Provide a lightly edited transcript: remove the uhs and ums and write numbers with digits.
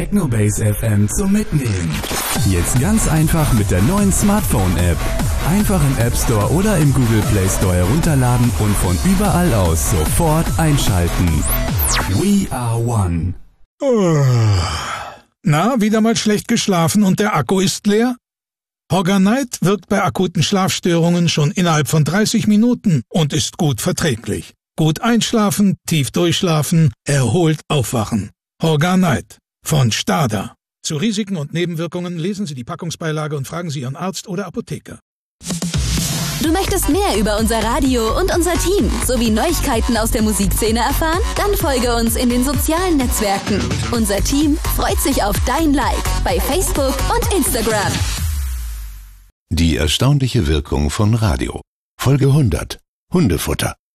Technobase FM zum Mitnehmen. Jetzt ganz einfach mit der neuen Smartphone-App. Einfach im App Store oder im Google Play Store herunterladen und von überall aus sofort einschalten. We are one. Na, wieder mal schlecht geschlafen und der Akku ist leer? Horganite wirkt bei akuten Schlafstörungen schon innerhalb von 30 Minuten und ist gut verträglich. Gut einschlafen, tief durchschlafen, erholt aufwachen. Horganite von Stada. Zu Risiken und Nebenwirkungen lesen Sie die Packungsbeilage und fragen Sie Ihren Arzt oder Apotheker. Du möchtest mehr über unser Radio und unser Team sowie Neuigkeiten aus der Musikszene erfahren? Dann folge uns in den sozialen Netzwerken. Unser Team freut sich auf dein Like bei Facebook und Instagram. Die erstaunliche Wirkung von Radio. Folge 100. Hundefutter.